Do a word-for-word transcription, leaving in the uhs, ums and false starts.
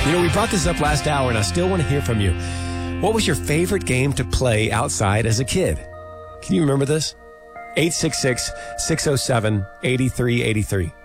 You know, we brought this up last hour, and I still want to hear from you. What was your favorite game to play outside as a kid? Can you remember this? eight six six, six oh seven, eight three eight three.